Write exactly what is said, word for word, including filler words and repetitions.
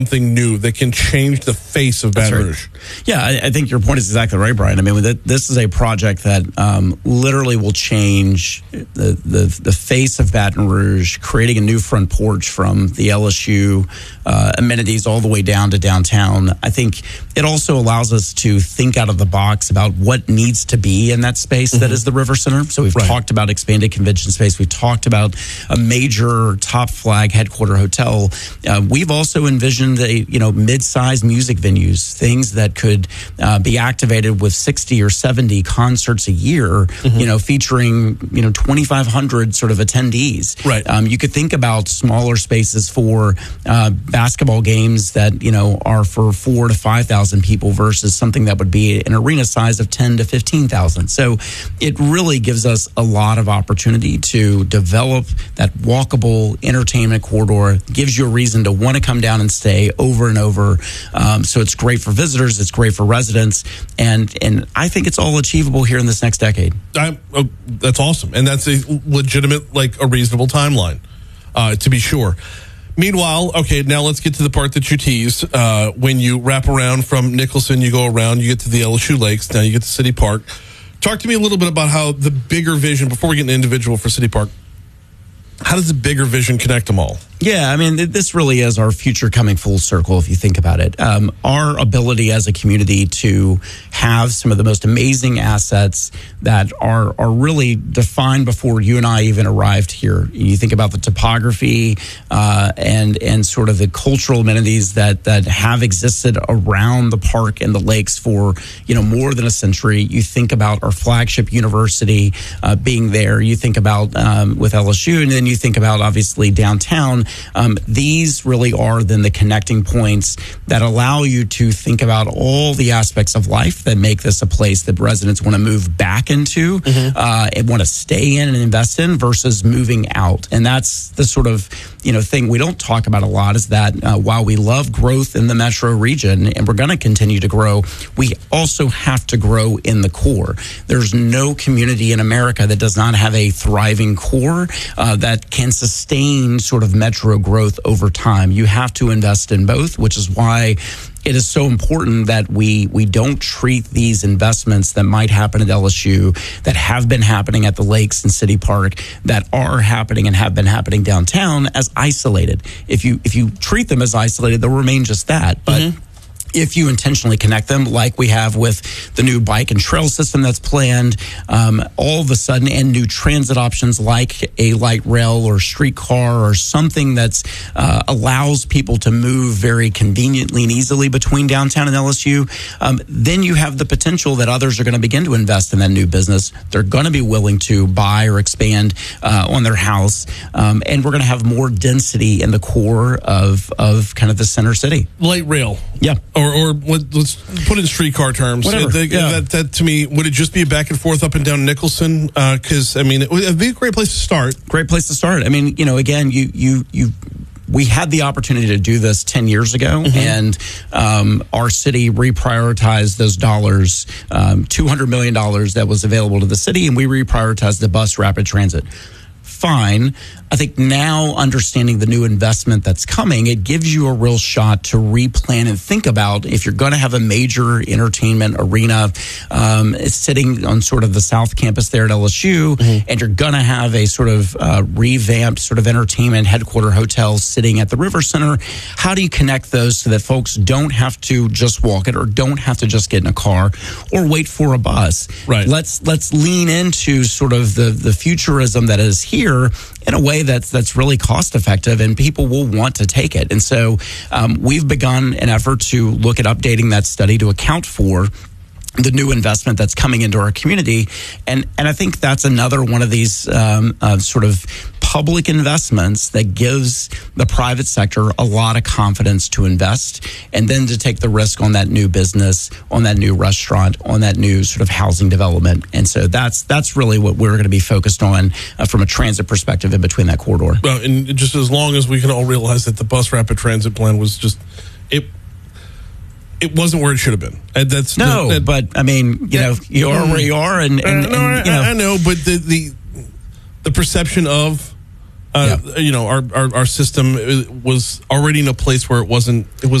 something new that can change the face of Baton Rouge. Right. Yeah, I, I think your point is exactly right, Brian. I mean, this is a project that um, literally will change the, the the face of Baton Rouge, creating a new front porch from the L S U uh, amenities all the way down to downtown. I think it also allows us to think out of the box about what needs to be in that space mm-hmm. that is the River Center. So we've right. talked about expanded convention space. We've talked about a major top flag headquarter hotel. Uh, we've also envisioned a, you know, mid-sized music venues, things that could uh, be activated with sixty or seventy concerts a year, mm-hmm. you know, featuring, you know, twenty-five hundred sort of attendees. Right. Um, you could think about smaller spaces for uh, basketball games that, you know, are for four to five thousand people versus something that would be an arena size of ten to fifteen thousand. So it really gives us a lot of opportunity to develop that walkable entertainment corridor, gives you a reason to want to come down and stay over and over. Um, so it's great for visitors, it's great for residents, and and I think it's all achievable here in this next decade. I, oh, that's awesome, and that's a legitimate, like a reasonable timeline, uh, to be sure. Meanwhile, okay, now let's get to the part that you teased. Uh, when you wrap around from Nicholson, you go around, you get to the L S U Lakes, now you get to City Park. Talk to me a little bit about how the bigger vision, before we get into individual for City Park, how does the bigger vision connect them all? Yeah, I mean, this really is our future coming full circle, if you think about it. Um, our ability as a community to have some of the most amazing assets that are are really defined before you and I even arrived here. You think about the topography uh, and and sort of the cultural amenities that that have existed around the park and the lakes for, you know, more than a century. You think about our flagship university uh, being there. You think about um, with L S U, and then you think about obviously downtown. Um, these really are then the connecting points that allow you to think about all the aspects of life that make this a place that residents want to move back into mm-hmm. uh, and want to stay in and invest in versus moving out. And that's the sort of, you know, thing we don't talk about a lot, is that uh, while we love growth in the metro region and we're going to continue to grow, we also have to grow in the core. There's no community in America that does not have a thriving core uh, that can sustain sort of metro growth over time. You have to invest in both, which is why it is so important that we we don't treat these investments that might happen at L S U, that have been happening at the Lakes and City Park, that are happening and have been happening downtown, as isolated. If you if you treat them as isolated, they'll remain just that. But mm-hmm. if you intentionally connect them, like we have with the new bike and trail system that's planned, um, all of a sudden, and new transit options like a light rail or streetcar or something that's uh, allows people to move very conveniently and easily between downtown and L S U, um, then you have the potential that others are going to begin to invest in that new business. They're going to be willing to buy or expand uh, on their house, um, and we're going to have more density in the core of, of kind of the center city. Light rail. Yeah. Or, or let's put it in streetcar terms. Whatever. That, yeah. that, that to me, would it just be a back and forth up and down Nicholson? Because, uh, I mean, it would be a great place to start. Great place to start. I mean, you know, again, you, you, you, we had the opportunity to do this ten years ago, mm-hmm. and um, our city reprioritized those dollars, um, two hundred million dollars that was available to the city, and we reprioritized the bus rapid transit. Fine. I think now, understanding the new investment that's coming, it gives you a real shot to replan and think about, if you're going to have a major entertainment arena um, sitting on sort of the South Campus there at L S U, mm-hmm. and you're going to have a sort of uh, revamped sort of entertainment headquarter hotel sitting at the River Center, how do you connect those so that folks don't have to just walk it or don't have to just get in a car or wait for a bus? Right. Let's let's lean into sort of the, the futurism that is here in a way that's that's really cost effective, and people will want to take it. And so um, we've begun an effort to look at updating that study to account for the new investment that's coming into our community. And and I think that's another one of these um, uh, sort of public investments that gives the private sector a lot of confidence to invest and then to take the risk on that new business, on that new restaurant, on that new sort of housing development. And so that's that's really what we're going to be focused on uh, from a transit perspective in between that corridor. Well, and just as long as we can all realize that the bus rapid transit plan was just, it it wasn't where it should have been. And that's no, that, but I mean, you know, you are where you are, and, and, uh, no, and you know. I, I know, but the, the the perception of Uh, yeah. You know, our, our our system was already in a place where it wasn't. It was